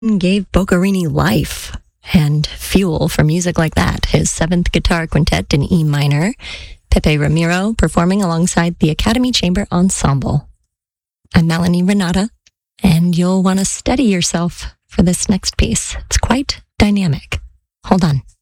gave Boccherini life and fuel for music like that. His seventh guitar quintet in E minor, Pepe Ramiro performing alongside the Academy Chamber Ensemble. I'm Melanie Renata, and you'll want to steady yourself for this next piece. It's quite dynamic. Hold on.